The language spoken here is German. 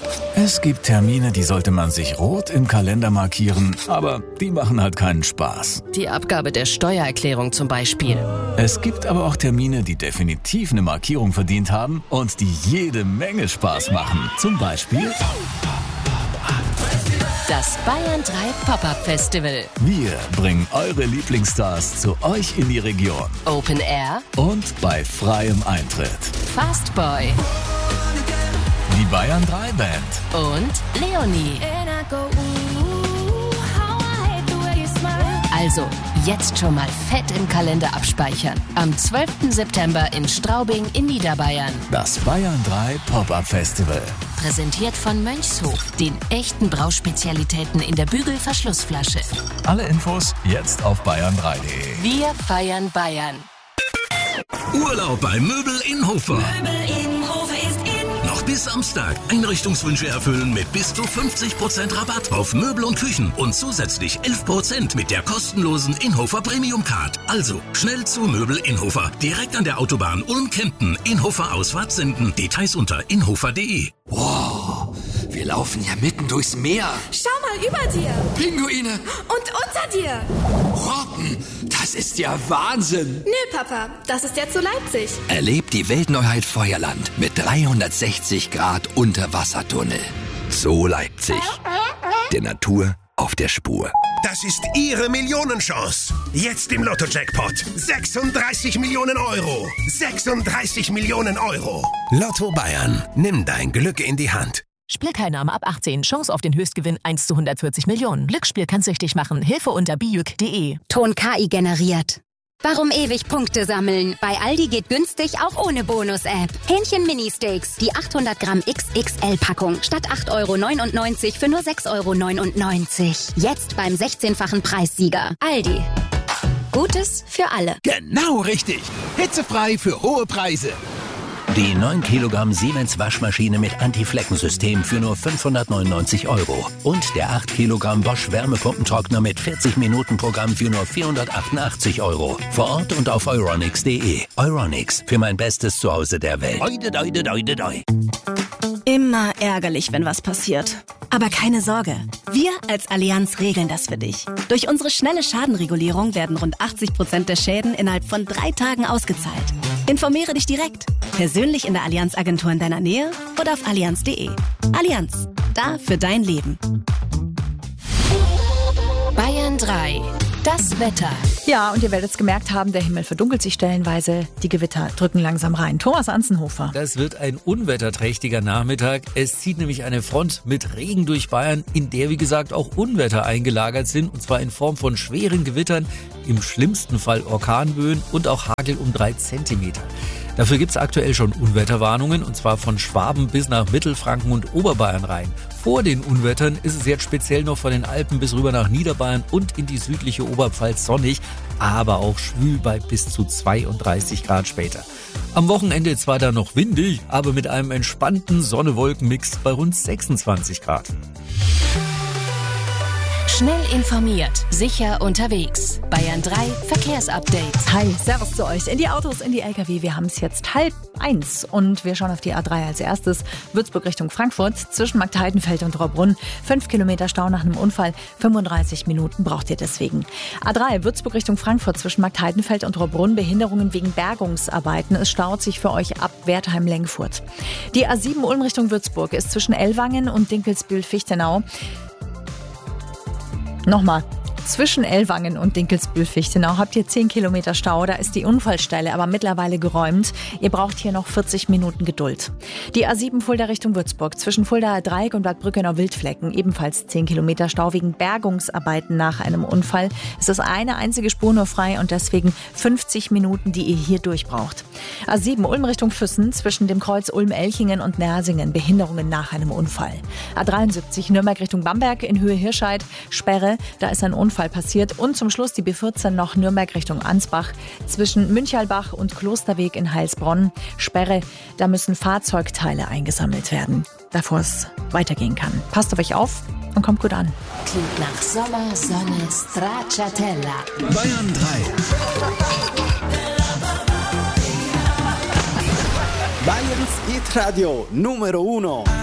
Es gibt Termine, die sollte man sich rot im Kalender markieren, aber die machen halt keinen Spaß. Die Abgabe der Steuererklärung zum Beispiel. Es gibt aber auch Termine, die definitiv eine Markierung verdient haben und die jede Menge Spaß machen. Zum Beispiel Das Bayern 3 Pop-Up Festival. wir bringen eure Lieblingsstars zu euch in die Region Open Air, und bei freiem Eintritt. Fastboy Die Bayern 3 Band. und Leonie. Also, jetzt schon mal fett im Kalender abspeichern. Am 12. September in Straubing in Niederbayern. Das Bayern 3 Pop-Up Festival. Präsentiert von Mönchshof, den echten Brauspezialitäten in der Bügelverschlussflasche. Alle Infos jetzt auf bayern3.de. Wir feiern Bayern. Urlaub bei Möbel in Hofer. Noch bis Samstag Einrichtungswünsche erfüllen mit bis zu 50% Rabatt auf Möbel und Küchen und zusätzlich 11% mit der kostenlosen Inhofer Premium Card. Also schnell zu Möbel Inhofer, direkt an der Autobahn Ulm-Kempten, Inhofer Ausfahrt senden. Details unter inhofer.de. Wow, wir laufen ja mitten durchs Meer. Schau mal über dir Pinguine, und unter dir. Robben, das ist ja Wahnsinn. Nö, Papa, das ist ja zu Leipzig. Erlebt die Weltneuheit Feuerland mit 360 Grad Unterwassertunnel. So Leipzig. Der Natur auf der Spur. Das ist Ihre Millionenchance. Jetzt im Lotto-Jackpot. 36 Millionen Euro. 36 Millionen Euro. Lotto Bayern. Nimm dein Glück in die Hand. Spielteilnahme ab 18. Chance auf den Höchstgewinn 1 zu 140 Millionen. Glücksspiel kann süchtig machen. Hilfe unter bijuk.de. Ton KI generiert. Warum ewig Punkte sammeln? Bei Aldi geht günstig auch ohne Bonus-App. Hähnchen-Mini-Steaks, die 800 Gramm XXL-Packung, statt 8,99 € für nur 6,99 €. Jetzt beim 16-fachen Preissieger. Aldi. Gutes für alle. Genau richtig. Hitzefrei für hohe Preise. Die 9 Kilogramm Siemens Waschmaschine mit Anti-Flecken-System für nur 599 €. Und der 8 Kilogramm Bosch Wärmepumpentrockner mit 40-Minuten-Programm für nur 488 €. Vor Ort und auf euronics.de. Euronics, für mein bestes Zuhause der Welt. Immer ärgerlich, wenn was passiert. Aber keine Sorge, wir als Allianz regeln das für dich. Durch unsere schnelle Schadenregulierung werden rund 80% der Schäden innerhalb von 3 Tagen ausgezahlt. Informiere dich direkt, persönlich in der Allianz-Agentur in deiner Nähe oder auf allianz.de. Allianz, da für dein Leben. Bayern 3. Das Wetter. Ja, und ihr werdet es gemerkt haben, der Himmel verdunkelt sich stellenweise. Die Gewitter drücken langsam rein. Thomas Anzenhofer. Das wird ein unwetterträchtiger Nachmittag. Es zieht nämlich eine Front mit Regen durch Bayern, in der, wie gesagt, auch Unwetter eingelagert sind. Und zwar in Form von schweren Gewittern, im schlimmsten Fall Orkanböen und auch Hagel um 3 Zentimeter. Dafür gibt es aktuell schon Unwetterwarnungen, und zwar von Schwaben bis nach Mittelfranken und Oberbayern rein. Vor den Unwettern ist es jetzt speziell noch von den Alpen bis rüber nach Niederbayern und in die südliche Oberpfalz sonnig, aber auch schwül bei bis zu 32 Grad später. Am Wochenende zwar dann noch windig, aber mit einem entspannten Sonne-Wolken-Mix bei rund 26 Grad. Schnell informiert, sicher unterwegs. Bayern 3 Verkehrsupdate. Hi, servus zu euch. In die Autos, in die LKW. Wir haben es jetzt 12:30 und wir schauen auf die A3 als erstes. Würzburg Richtung Frankfurt, zwischen Marktheidenfeld und Rohrbrunn. 5 Kilometer Stau nach einem Unfall, 35 Minuten braucht ihr deswegen. A3 Würzburg Richtung Frankfurt, zwischen Marktheidenfeld und Rohrbrunn. Behinderungen wegen Bergungsarbeiten. Es staut sich für euch ab Wertheim-Lengfurt. Die A7 Ulm Richtung Würzburg ist zwischen Ellwangen und Dinkelsbühl-Fichtenau. Nochmal. Zwischen Ellwangen und Dinkelsbühl-Fichtenau habt ihr 10 Kilometer Stau. Da ist die Unfallstelle aber mittlerweile geräumt. Ihr braucht hier noch 40 Minuten Geduld. Die A7 Fulda Richtung Würzburg. Zwischen Fuldaer Dreieck und Bad Brückenau-Wildflecken. Ebenfalls 10 Kilometer Stau wegen Bergungsarbeiten nach einem Unfall. Es ist eine einzige Spur nur frei und deswegen 50 Minuten, die ihr hier durchbraucht. A7 Ulm Richtung Füssen. Zwischen dem Kreuz Ulm-Elchingen und Nersingen. Behinderungen nach einem Unfall. A73 Nürnberg Richtung Bamberg in Höhe Hirscheid. Sperre. Da ist ein Unfall passiert. Und zum Schluss die B14 noch Nürnberg Richtung Ansbach. Zwischen Münchalbach und Klosterweg in Heilsbronn. Sperre, da müssen Fahrzeugteile eingesammelt werden, bevor es weitergehen kann. Passt auf euch auf und kommt gut an. Klingt nach Sommer, Sonne, Stracciatella. Bayern 3. Bayerns Hit Radio Numero 1.